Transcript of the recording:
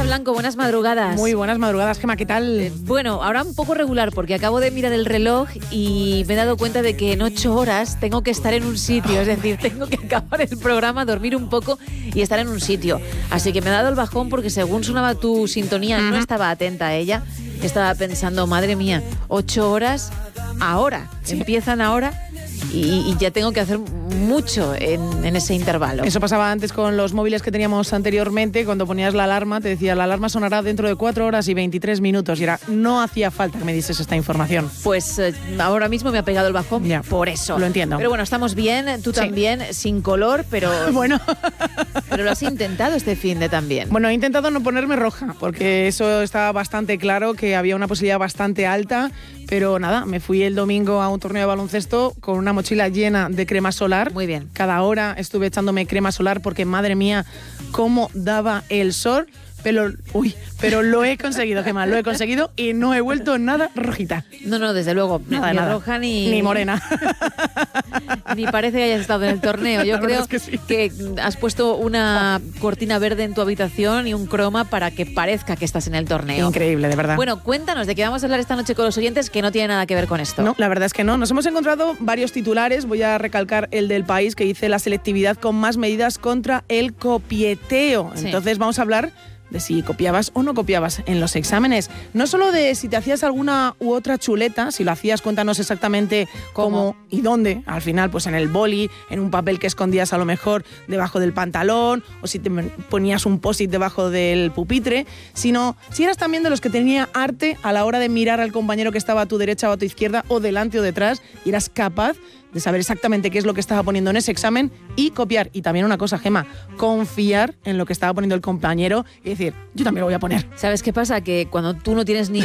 Blanco, buenas madrugadas. Muy buenas madrugadas, Gemma, ¿qué tal? Bueno, ahora un poco regular porque acabo de mirar el reloj y me he dado cuenta de que en 8 horas tengo que estar en un sitio, es decir, tengo que acabar el programa, dormir un poco y estar en un sitio. Así que me ha dado el bajón porque según sonaba tu sintonía, no estaba atenta a ella, estaba pensando, madre mía, 8 horas ahora, empiezan ahora y ya tengo que hacer mucho en ese intervalo. Eso pasaba antes con los móviles que teníamos anteriormente, cuando ponías la alarma, te decía, la alarma sonará dentro de 4 horas y 23 minutos, y era, no hacía falta que me dieses esta información. Pues ahora mismo me ha pegado el bajón, ya, por eso. Lo entiendo. Pero bueno, estamos bien, tú también, sin color, pero... Bueno. Pero lo has intentado este finde también. Bueno, he intentado no ponerme roja, porque eso estaba bastante claro, que había una posibilidad bastante alta, pero nada, me fui el domingo a un torneo de baloncesto con una mochila llena de crema solar. Muy bien. Cada hora estuve echándome crema solar porque, madre mía, cómo daba el sol. Pero lo he conseguido, Gemma, lo he conseguido y no he vuelto nada rojita. No, desde luego, nada, ni nada. roja ni morena. Ni parece que hayas estado en el torneo. Yo creo es que, sí. que has puesto una cortina verde en tu habitación y un croma para que parezca que estás en el torneo. Increíble, de verdad. Bueno, cuéntanos de qué vamos a hablar esta noche con los oyentes, que no tiene nada que ver con esto. No, la verdad es que no. Nos hemos encontrado varios titulares. Voy a recalcar el del País, que dice la selectividad con más medidas contra el copieteo. Sí. Entonces vamos a hablar de si copiabas o no copiabas en los exámenes. No solo de si te hacías alguna u otra chuleta, si lo hacías, cuéntanos exactamente cómo y dónde. Al final, pues en el boli, en un papel que escondías a lo mejor debajo del pantalón, o si te ponías un post-it debajo del pupitre, sino si eras también de los que tenía arte a la hora de mirar al compañero que estaba a tu derecha o a tu izquierda, o delante o detrás, y eras capaz de saber exactamente qué es lo que estaba poniendo en ese examen y copiar. Y también una cosa, Gemma, confiar en lo que estaba poniendo el compañero y decir, yo también lo voy a poner. ¿Sabes qué pasa? Que cuando tú no tienes ni